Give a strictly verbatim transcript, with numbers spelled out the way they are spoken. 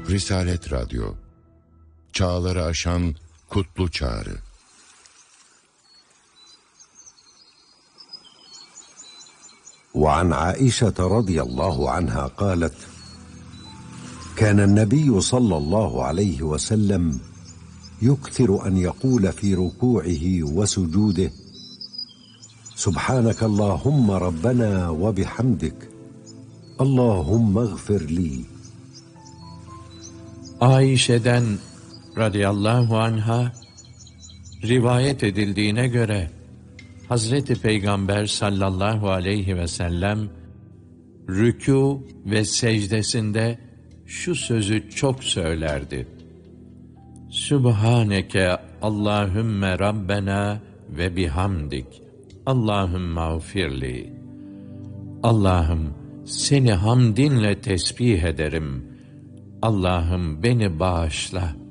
Risalet Radyo, çağları aşan kutlu çağrı. وعن عائشة رضي الله عنها قالت: كان النبي صلى الله عليه وسلم يكثر أن يقول في ركوعه وسجوده: سبحانك اللهم ربنا وبحمدك اللهم اغفر لي. Ayşe'den radıyallahu anha rivayet edildiğine göre Hazreti Peygamber sallallahu aleyhi ve sellem rükû ve secdesinde şu sözü çok söylerdi: Sübhaneke Allahümme Rabbena ve bihamdik Allahümme ğfirli. Allah'ım seni hamdinle tesbih ederim. Allah'ım beni bağışla.